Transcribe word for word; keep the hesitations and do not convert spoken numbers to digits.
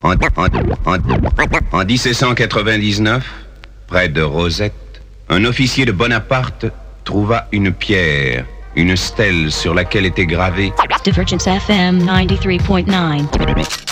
En, en, en, en dix-sept cent quatre-vingt-dix-neuf, près de Rosette, un officier de Bonaparte trouva une pierre, une stèle sur laquelle était gravé Divergence F M ninety-three point nine.